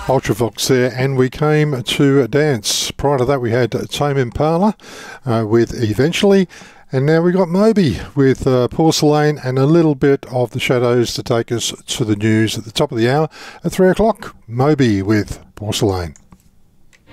Ultravox there, and we came to dance. Prior to that we had Tame Impala with Eventually, and now we got Moby with Porcelain, and a little bit of the Shadows to take us to the news at the top of the hour at 3 o'clock. Moby with Porcelain.